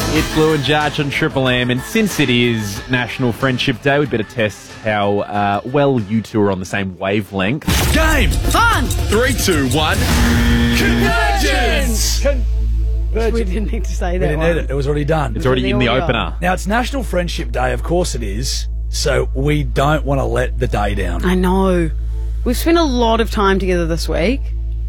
It's Lou and Jarch on Triple M, and since it is National Friendship Day, we'd better test how well you two are on the same wavelength. Game! Fun! 3, 2, 1. Convergence! We didn't need to say We that didn't one. need it. It was already done. It's already in the opener. Now, it's National Friendship Day, of course it is, so we don't want to let the day down. I know. We've spent a lot of time together this week.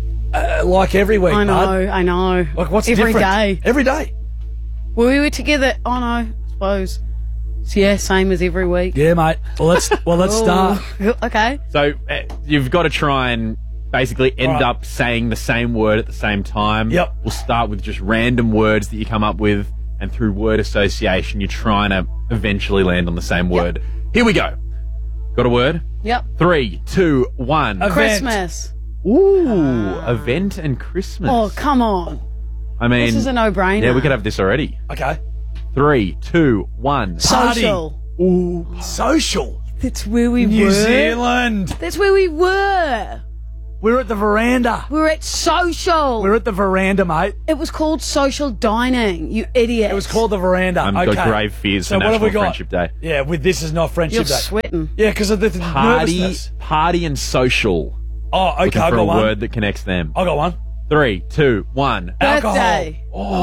Like every week, I know, bud. I know. Like, what's Every different? day. Every day. Well, we were together, I suppose. So, yeah, same as every week. Yeah, mate. Well, let's start. Oh, okay. So you've got to try and basically end Right. up saying the same word at the same time. Yep. We'll start with just random words that you come up with, and through word association, you're trying to eventually land on the same word. Here we go. Got a word? Yep. 3, 2, 1. Event. Christmas. Ooh, event and Christmas. Oh, come on. I mean, This is a no-brainer. yeah, we could have this already. Okay. 3, 2, 1. Social. Ooh. Social. That's where we New were. Zealand. That's where we were. We're at the veranda. We were at social. We're at the veranda, mate. It was called social dining, you idiot. It was called the veranda. I've okay. got grave fears So for what have National we got? Friendship Day. Yeah, with this is not Friendship You're Day. sweating. Yeah, because of the nervousness. Party and social. Oh, okay, Looking I for got a one. word that connects them. I got one. 3, 2, 1. Alcohol. Birthday.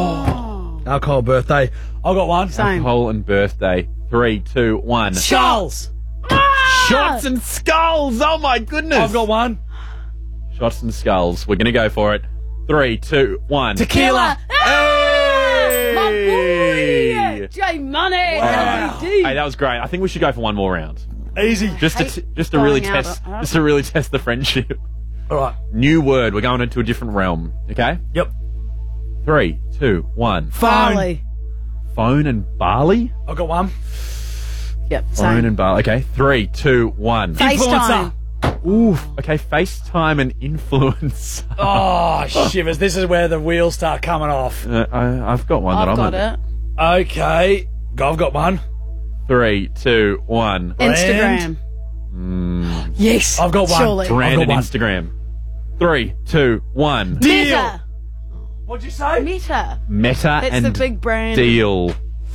Alcohol birthday. I got one. Same. Alcohol and birthday. 3, 2, 1. Skulls. Shots and skulls. Oh my goodness. I've got one. Shots and skulls. We're going to go for it. 3, 2, 1. Tequila. Hey! My boy! J Money. Wow. Hey, that was great. I think we should go for one more round. Easy. Just to really test the friendship. All right. New word. We're going into a different realm. Okay? Yep. 3, 2, 1. Barley. Phone and barley? I got one. Yep, Phone same. and barley. Okay. 3, 2, 1. FaceTime. Oof. Okay. FaceTime and influence. Oh, shivers. This is where the wheels start coming off. I've got one that I've I'm got at. it. Okay. I've got one. 3, 2, 1. Instagram. Yes. I've got one. Surely. Brand I've and got one. Instagram. 3, 2, 1. Meta. What'd you say? Meta. Meta That's and the big brand. deal.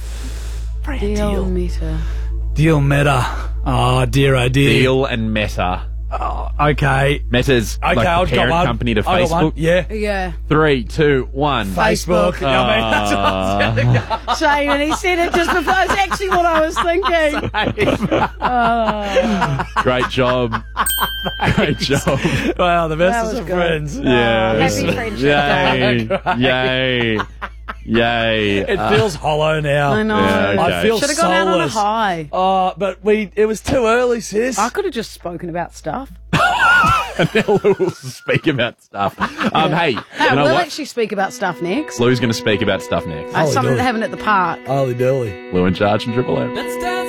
Deal Meta. Deal Meta. Oh, dear, oh, dear. Deal and Meta. Oh, okay. Meta's Okay, like I've the got parent one. company to I got one. Facebook. Yeah. Yeah. 3, 2, 1. Facebook. Facebook. I mean, that's what I was saying. Shane, and he said it just before. It's actually what I was thinking. Great job. Great job. Wow, the That best was of good. friends. Yeah. Happy Friendship Yay. Day. Yay. Yay. It feels hollow now. I know. Yeah, okay. I feel Should have gone out on a soulless. high. But it was too early, sis. I could have just spoken about stuff. Now Lou will speak about stuff. Hey, you know we'll what? actually speak about stuff next. Lou's going to speak about stuff next. Something Holy that happened at the park. Holy dolly. Lou and Jarch and Triple M. Let's dance.